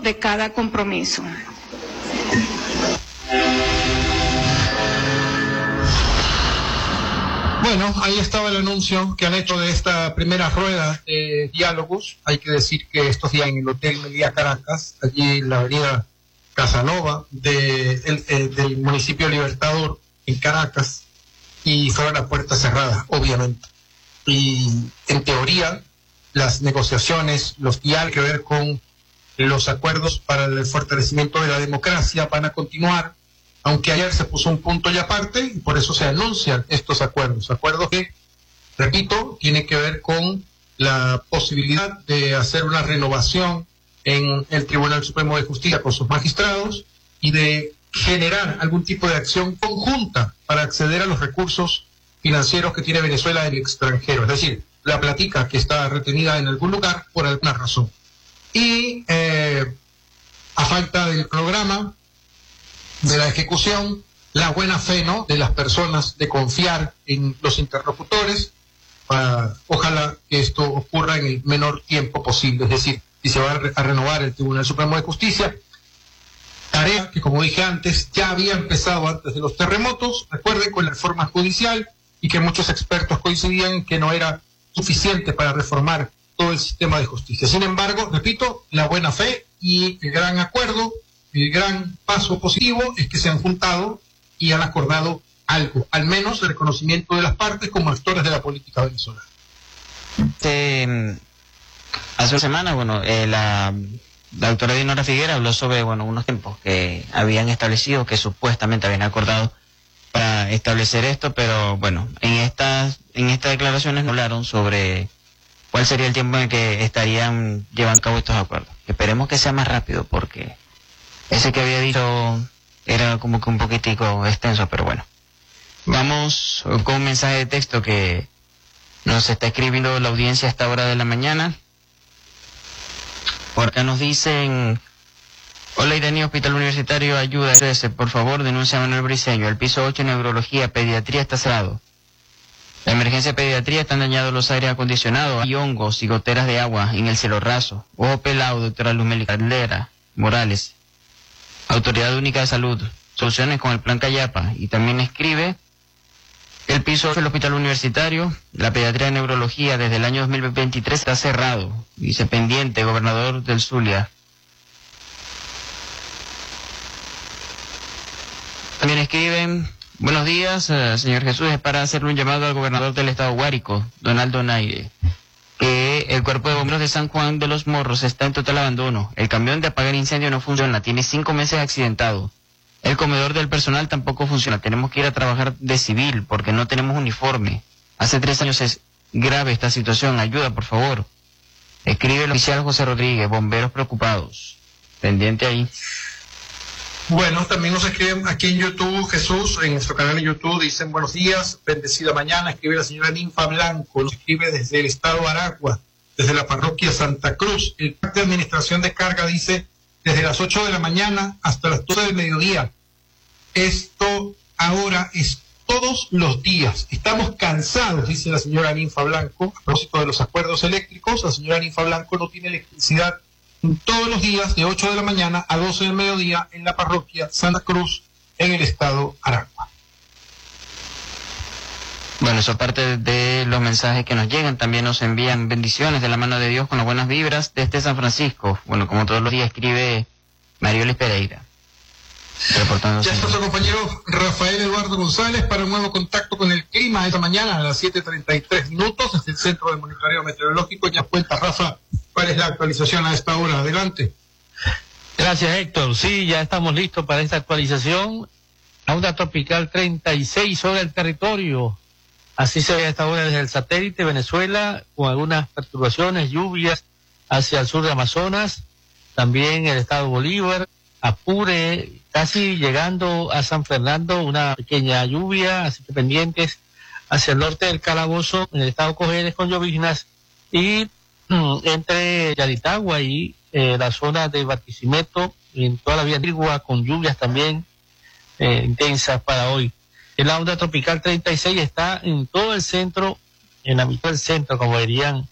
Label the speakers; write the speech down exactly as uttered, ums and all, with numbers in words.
Speaker 1: de cada compromiso.
Speaker 2: Bueno, ahí estaba el anuncio que han hecho de esta primera rueda de diálogos. Hay que decir que estos días en el Hotel Meliá Caracas, allí en la avenida Casanova de, el, eh, del municipio Libertador, en Caracas, y fueron a puerta cerrada, obviamente. Y en teoría, las negociaciones, los diálogos que ver con los acuerdos para el fortalecimiento de la democracia van a continuar, aunque ayer se puso un punto y aparte, y por eso se anuncian estos acuerdos. Acuerdos que, repito, tienen que ver con la posibilidad de hacer una renovación en el Tribunal Supremo de Justicia con sus magistrados y de generar algún tipo de acción conjunta para acceder a los recursos financieros que tiene Venezuela del extranjero, es decir, la platica que está retenida en algún lugar por alguna razón. Y eh, a falta del programa, de la ejecución, la buena fe, ¿no?, de las personas de confiar en los interlocutores, para, ojalá que esto ocurra en el menor tiempo posible, es decir, si se va a, re a renovar el Tribunal Supremo de Justicia, tarea que, como dije antes, ya había empezado antes de los terremotos, recuerden, con la reforma judicial, y que muchos expertos coincidían en que no era suficiente para reformar todo el sistema de justicia. Sin embargo, repito, la buena fe y el gran acuerdo, el gran paso positivo es que se han juntado y han acordado algo, al menos el reconocimiento de las partes como actores de la política venezolana.
Speaker 3: Eh, hace una semana, bueno, eh, la, la doctora Dinora Figuera habló sobre, bueno, unos tiempos que habían establecido, que supuestamente habían acordado para establecer esto, pero bueno, en estas, en estas declaraciones no hablaron sobre cuál sería el tiempo en el que estarían llevando a cabo estos acuerdos. Esperemos que sea más rápido, porque ese que había dicho era como que un poquitico extenso, pero bueno. Vamos con un mensaje de texto que nos está escribiendo la audiencia a esta hora de la mañana. Por acá nos dicen: hola Irani, Hospital Universitario, ayuda, por favor, denuncia a Manuel Briceño. El piso ocho, neurología, pediatría, está cerrado. La emergencia de pediatría, están dañados los aires acondicionados, hay hongos y goteras de agua en el cielo raso. Ojo pelado, doctora Luzmeli Caldera Morales. Autoridad Única de Salud, soluciones con el Plan Cayapa. Y también escribe: el piso ocho del Hospital Universitario, la pediatría de neurología desde el año dos mil veintitrés está cerrado. Dice pendiente, gobernador del Zulia. También escriben: buenos días, uh, señor Jesús, es para hacerle un llamado al gobernador del estado Guárico, Donaldo Naide, que el cuerpo de bomberos de San Juan de los Morros está en total abandono. El camión de apagar incendio no funciona, tiene cinco meses accidentado. El comedor del personal tampoco funciona, tenemos que ir a trabajar de civil porque no tenemos uniforme. Hace tres años es grave esta situación, ayuda por favor. Escribe el oficial José Rodríguez, bomberos preocupados. Pendiente ahí.
Speaker 2: Bueno, también nos escriben aquí en YouTube, Jesús, en nuestro canal de YouTube, dicen buenos días, bendecida mañana. Escribe la señora Ninfa Blanco, nos escribe desde el estado Aragua, desde la parroquia Santa Cruz. El parte de administración de carga dice desde las ocho de la mañana hasta las doce del mediodía. Esto ahora es todos los días. Estamos cansados, dice la señora Ninfa Blanco. A propósito de los acuerdos eléctricos, la señora Ninfa Blanco no tiene electricidad todos los días de ocho de la mañana a doce del mediodía en la parroquia Santa Cruz en el estado Aragua.
Speaker 3: Bueno, eso aparte de los mensajes que nos llegan, también nos envían bendiciones de la mano de Dios con las buenas vibras desde San Francisco. Bueno, como todos los días escribe Mariolis Pereira.
Speaker 2: Ya está nuestro compañero Rafael Eduardo González para un nuevo contacto con el clima esta mañana a las siete treinta y tres minutos desde el Centro de Monitoreo Meteorológico. Ya cuenta, Rafa, ¿cuál es la actualización a esta hora? Adelante.
Speaker 4: Gracias, Héctor. Sí, ya estamos listos para esta actualización. La onda tropical treinta y seis sobre el territorio. Así se ve a esta hora desde el satélite Venezuela, con algunas perturbaciones, lluvias hacia el sur de Amazonas, también el estado Bolívar, Apure, casi llegando a San Fernando, una pequeña lluvia, así que pendientes hacia el norte del Calabozo, en el estado Cojedes con lloviznas, y mm, entre Yaritagua y eh, la zona de Barquisimeto, en toda la vía antigua, con lluvias también eh, intensas para hoy. La onda tropical treinta y seis está en todo el centro, en la mitad del centro, como dirían